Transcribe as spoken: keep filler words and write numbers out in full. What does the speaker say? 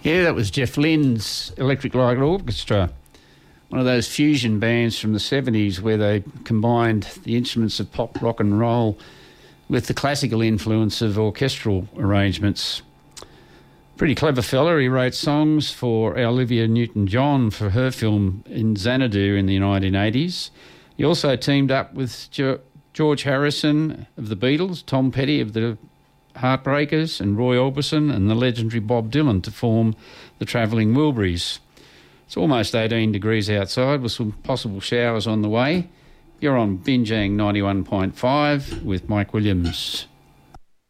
Yeah, that was Jeff Lynne's Electric Light Orchestra, one of those fusion bands from the seventies where they combined the instruments of pop, rock and roll with the classical influence of orchestral arrangements. Pretty clever fella. He wrote songs for Olivia Newton-John for her film in Xanadu in the nineteen eighties. He also teamed up with George Harrison of the Beatles, Tom Petty of the Heartbreakers and Roy Orbison and the legendary Bob Dylan to form the Travelling Wilburys. It's almost eighteen degrees outside with some possible showers on the way. You're on Binjang ninety-one point five with Mike Williams.